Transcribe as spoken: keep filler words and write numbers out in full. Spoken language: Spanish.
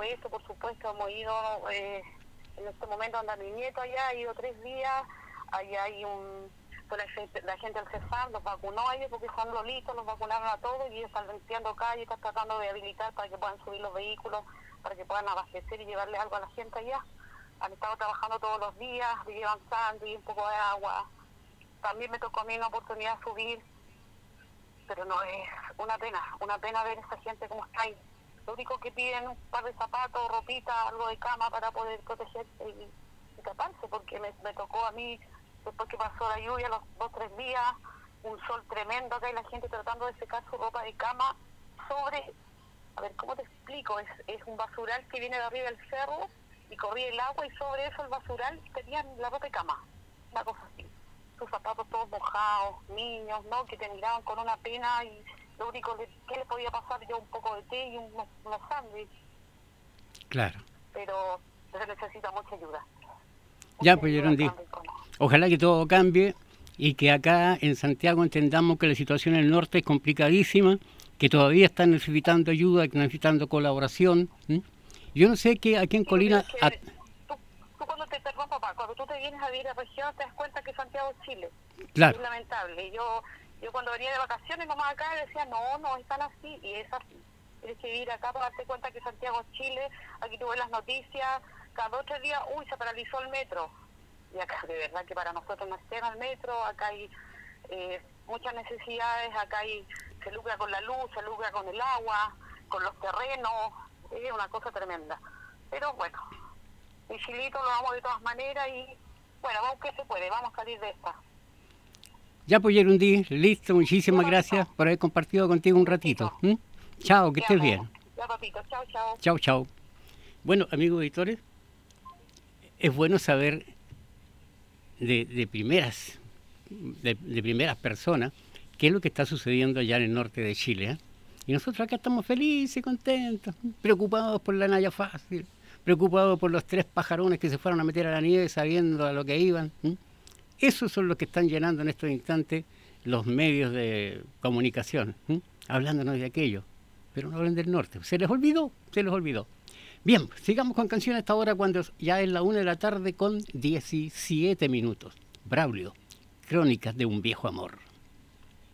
eso, por supuesto, hemos ido, eh, en este momento anda mi nieto allá, ha ido tres días, allá hay un, pues la gente, la gente del CESAR los vacunó a ellos porque son lolitos, los vacunaron a todos y ellos están limpiando calles, están tratando de habilitar para que puedan subir los vehículos, para que puedan abastecer y llevarle algo a la gente allá. Han estado trabajando todos los días, llevan sándwich, un poco de agua. También me tocó a mí una oportunidad de subir, pero no, es una pena, una pena ver a esa gente como está ahí. Lo único que piden un par de zapatos, ropita, algo de cama para poder protegerse y, y taparse, porque me, me tocó a mí, después que pasó la lluvia, los dos, tres días, un sol tremendo acá y la gente tratando de secar su ropa de cama sobre, a ver, ¿cómo te explico? Es, es un basural que viene de arriba del cerro y corría el agua y sobre eso el basural tenían la ropa de cama, una cosa así. Sus zapatos todos mojados, niños, ¿no? Que te miraban con una pena y lo único que, que le podía pasar yo un poco de té y unos, unos sándwiches. Claro. Pero se necesita mucha ayuda. Mucha Ya, pues, ayuda Yerondi, acá, ojalá que todo cambie y que acá en Santiago entendamos que la situación en el norte es complicadísima, que todavía están necesitando ayuda, necesitando colaboración. ¿m? Yo no sé que aquí en sí, pero Colina... es que A... tú, tú cuando te perdón, papá, cuando tú te vienes a vivir a la región te das cuenta que Santiago es Chile. Claro. Es lamentable. Yo yo cuando venía de vacaciones nomás acá decía, no, no, están así, y es así. Tienes que vivir acá para darte cuenta que Santiago es Chile. Aquí tú ves las noticias, cada otro día, uy, se paralizó el metro. Y acá de verdad que para nosotros no está el metro, acá hay eh, muchas necesidades, acá hay, se lucra con la luz, se lucra con el agua, con los terrenos, es una cosa tremenda. Pero bueno, mi Chilito lo vamos de todas maneras y bueno, vamos que se puede, vamos a salir de esta. Ya, pues, Yerundi, listo, muchísimas Ya, gracias papito. por haber compartido contigo un Un ratito. besito. ¿m? Chao, que Te estés amo. bien. Ya, papito. Chao, chao. Chao, chao. Bueno, amigos editores, es bueno saber de, de primeras de, de primeras personas qué es lo que está sucediendo allá en el norte de Chile. ¿eh? Y nosotros acá estamos felices, contentos, preocupados por la Naya Fácil, preocupados por los tres pajarones que se fueron a meter a la nieve sabiendo a lo que iban. ¿eh? Esos son los que están llenando en estos instantes los medios de comunicación, ¿eh? hablándonos de aquello. Pero no hablan del norte. Se les olvidó, se les olvidó. Bien, sigamos con canciones a esta hora cuando ya es la una de la tarde con diecisiete minutos. Braulio, Crónicas de un viejo amor.